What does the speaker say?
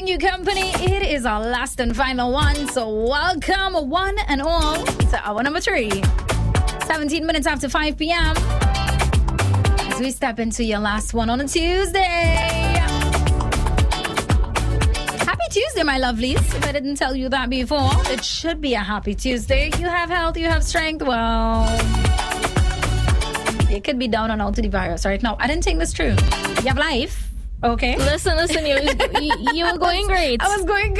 keeping you company. It is our last and final one, so welcome one and all to hour number 3. 17 minutes after 5 p.m. as we step into your last one on a Tuesday. Happy Tuesday, my lovelies. If I didn't tell you that before, it should be a happy Tuesday. You have health, you have strength. Well, you could be down and out to the virus right now. I didn't think this through. You have life. Okay. Listen, you were going great. I was going